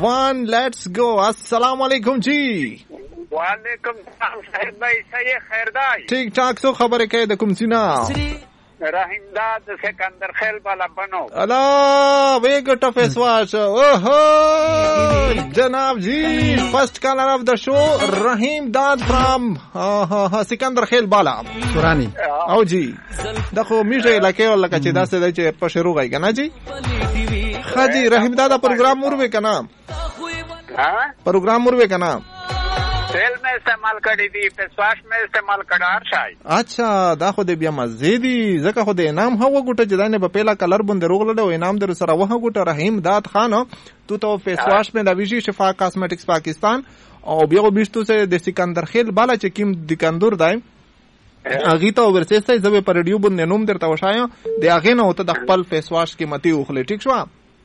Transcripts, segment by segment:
1 let's go. अस्सलाम वालेकुम जी. वालेकुम सलाम साहिब भाई, सही खैरदाई. ठीक ठाक सो खबर है د کوم سینا رحیم داد سکندر خیل بالا بنو. الا ویګټ فیسواش. اوهو جناب جی, فرسٹ کالر اف د شو رحیم داد فرام سکندر خیل بالا سورانی. او جی دغه میټه علاقې ولکه چې داسې د چې په شروع غي کنه جی. خاجی رحیم داد پروګرام مروه کنه. ها پروګرام مروه کنه. تیل میں استعمال کړی دی, فیسواش میں استعمال کړار شای. اچھا دا خو دې بیا مزيدي زکه خو دې انعام هو ګټه چې دانه په پیلا کلر بند روغله او انعام در سره وه ګټه. رحیم داد خان تو تو فیسواش میں د ویشي شفا کاسمیټکس پاکستان او بیا بیشتو سے د سکندر خیل بالا چې کیم دکاندور دای اغه ته ورسېستای زوی پر ریډیو بند نوم درته وشایا د اغه نه وته د خپل فیسواش قیمتي اوخله. ټیک شو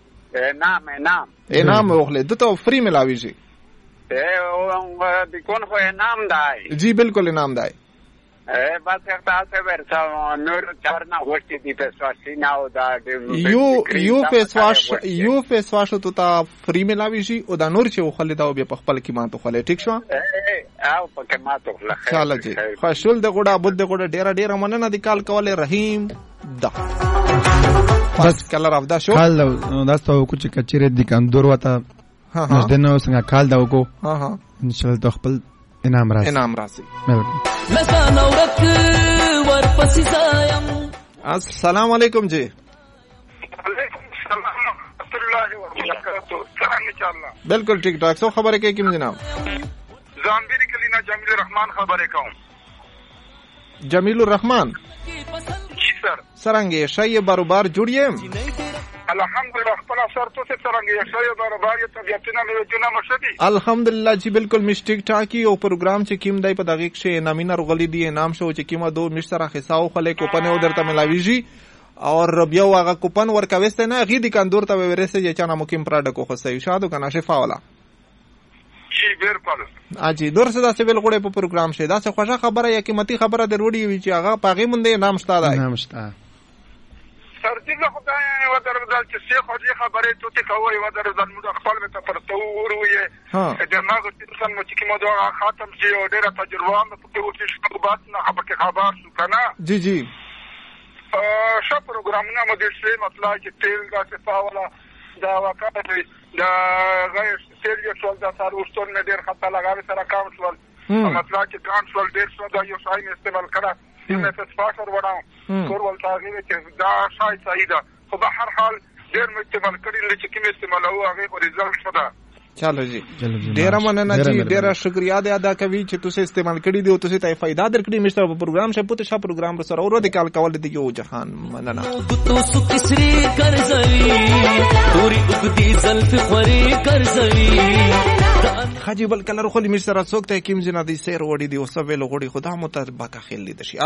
انعام اوخله دته فری ملاوي شي. کون خو انعام دای جی بالکل انعام دای. بس تاسو ورته نور چارنا وشتي دي فیسواش نه او دا یو فیسواش ته تا فری ملاوي شي او دا نور چې خو دا به په خپل کې ماته خو ټیک شو. او پکې ماته خو چاله جی خوشول د ګډه بده ګډه ډیره مننه د کال کوله رحیم دا بس کلر اف دا شو کال دا ستو کو چې کچره د کاندور وته نشدنه څنګه کال دا وکړو. ان شاء الله خپل انعام راځي. السلام علیکم جی. وعلیکم السلام ورحمۃ اللہ وبرکاتہ. څنګه انشاءالله بالکل ٹھیک ٹھاک سو خبره کې کیم جناب زامبیر کلینا جمیل الرحمن خبره کوم. جمیل الرحمن جی سر سرنګ شای بروبار جوړیم الحمدلله. خپل اثر تو څنګه یې شای بروبار ته یتنه مې جنا مشدي الحمدلله جی بالکل مشټیک ټاکی او پروګرام چې کیم دای په دقیق شي نامینه رغلی دی انعام شو چې کیمه دو مشترک حساب خلک کوپن او درته ملاویږي اور بیا هغه کوپن ورکويسته نه غي دي کاندور ته ورسه چې چانه مقیم پروډکټ خو صحیح شادو کنه شفا والا. جی بالکل اجي دور څه داسې بل غوړې په پروګرام شه دا څه خوشا خبره یا قیمتي خبره دروړي وی چې هغه پاغي مونږ انعام شته دی. انعام شته سر دې خدای و درودل چې څه خبره ته کوي و درودل موږ خپل مت پرتو وروي دماغ څنګه مو چې کومه دا خاتم چې ډیره تجربه مې په کې شو بات نه خبر شو کنه. جی جی شو پروګرامونه مو دې څه مطلب چې تیل دا صفا ولا دا وکړه دا غیر تیل یو څول دا سر ورستون مې ډیر خطا لګاوي سره کام شول مطلب چې کام شول ډیر څه دا یو شای استعمال کړه چې فاسفور وړاو کور ولته غوې چې دا شای صحیح ده خو به هر حال ډیر مې استعمال کړی چې کوم استعمال هو هغه ریزلټ شته. چلو جی ډیره مننه جی ډیره شکریا ادا کوي چې تاسو استعمال کړی دی او تاسو ته فائدہ درکړي مشته په پروګرام شه پته شه پروګرام سره اورو د کال کول دی یو جهان مننه تو سو کسری کرزوی پوری وګدي زلف خوري کرزوی خاجي بل کلر خو مشته را څوک ته کیم جنا دي سیر وړي دی او سوي لغړي خدا متربه کا خیل دي شي.